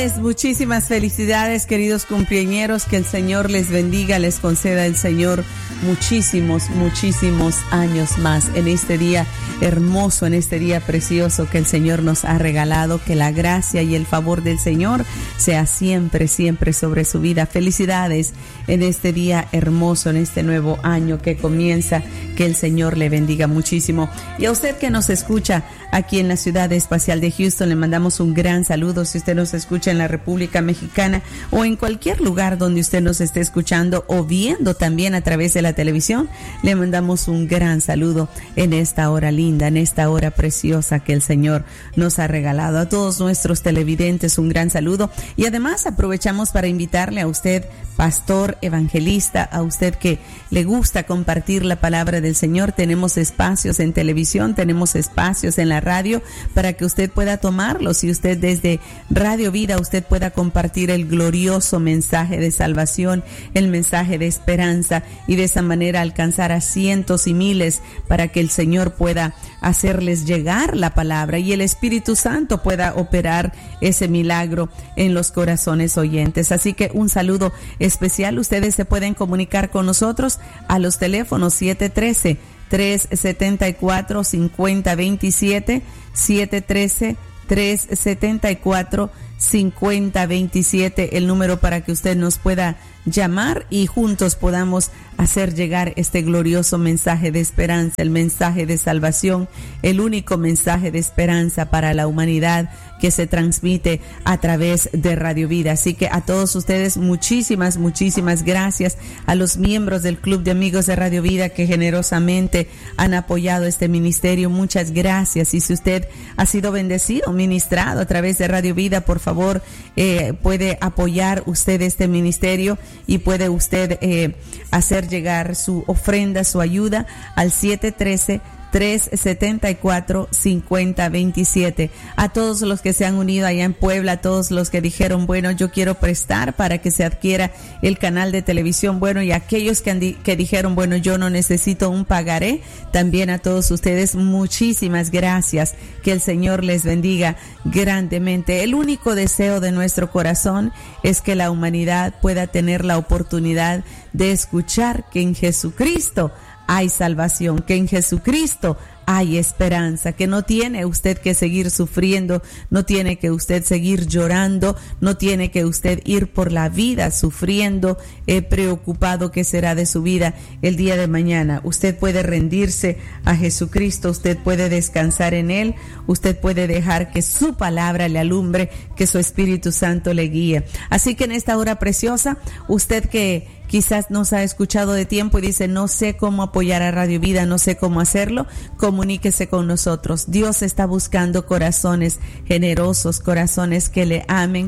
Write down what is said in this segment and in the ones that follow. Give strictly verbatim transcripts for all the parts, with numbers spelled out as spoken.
Felicidades, muchísimas felicidades, queridos cumpleañeros, que el Señor les bendiga, les conceda el Señor muchísimos, muchísimos años más en este día hermoso, en este día precioso que el Señor nos ha regalado, que la gracia y el favor del Señor sea siempre, siempre sobre su vida. Felicidades en este día hermoso, en este nuevo año que comienza, que el Señor le bendiga muchísimo. Y a usted que nos escucha aquí en la ciudad espacial de Houston, le mandamos un gran saludo. Si usted nos escucha en la República Mexicana o en cualquier lugar donde usted nos esté escuchando o viendo también a través de la televisión, le mandamos un gran saludo en esta hora linda, en esta hora preciosa que el Señor nos ha regalado. A todos nuestros televidentes un gran saludo, y además aprovechamos para invitarle a usted, pastor, evangelista, a usted que le gusta compartir la palabra del Señor. Tenemos espacios en televisión, tenemos espacios en la radio para que usted pueda tomarlos, y usted desde Radio Vida usted pueda compartir el glorioso mensaje de salvación, el mensaje de esperanza, y de esa manera alcanzar a cientos y miles para que el Señor pueda hacerles llegar la palabra y el Espíritu Santo pueda operar ese milagro en los corazones oyentes. Así que un saludo especial. Ustedes se pueden comunicar con nosotros a los teléfonos siete uno tres, tres siete cuatro, cinco cero dos siete, siete uno tres, tres siete cuatro, cinco cero dos siete, el número para que usted nos pueda llamar y juntos podamos hacer llegar este glorioso mensaje de esperanza, el mensaje de salvación, el único mensaje de esperanza para la humanidad que se transmite a través de Radio Vida. Así que a todos ustedes muchísimas, muchísimas gracias, a los miembros del Club de Amigos de Radio Vida que generosamente han apoyado este ministerio. Muchas gracias. Y si usted ha sido bendecido, ministrado a través de Radio Vida, por favor, eh, puede apoyar usted este ministerio y puede usted eh, hacer llegar su ofrenda, su ayuda al siete uno tres, tres siete cuatro, cinco cero dos siete. A todos los que se han unido allá en Puebla, a todos los que dijeron, bueno, yo quiero prestar para que se adquiera el canal de televisión, bueno, y aquellos que, han di- que dijeron, bueno, yo no necesito un pagaré, también a todos ustedes muchísimas gracias, que el Señor les bendiga grandemente. El único deseo de nuestro corazón es que la humanidad pueda tener la oportunidad de escuchar que en Jesucristo hay salvación, que en Jesucristo hay esperanza, que no tiene usted que seguir sufriendo, no tiene que usted seguir llorando, no tiene que usted ir por la vida sufriendo, eh, preocupado qué será de su vida el día de mañana. Usted puede rendirse a Jesucristo, usted puede descansar en Él, usted puede dejar que su palabra le alumbre, que su Espíritu Santo le guíe. Así que en esta hora preciosa, usted que quizás nos ha escuchado de tiempo y dice, no sé cómo apoyar a Radio Vida, no sé cómo hacerlo, comuníquese con nosotros. Dios está buscando corazones generosos, corazones que le amen,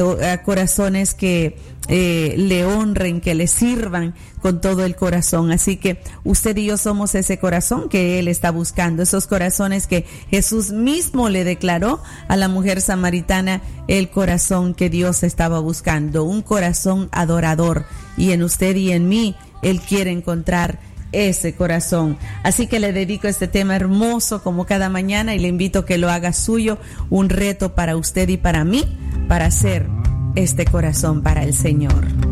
corazones que eh, le honren, que le sirvan con todo el corazón. Así que usted y yo somos ese corazón que Él está buscando, esos corazones que Jesús mismo le declaró a la mujer samaritana, el corazón que Dios estaba buscando, un corazón adorador. Y en usted y en mí, Él quiere encontrar ese corazón. Así que le dedico este tema hermoso como cada mañana y le invito a que lo haga suyo, un reto para usted y para mí, para hacer este corazón para el Señor.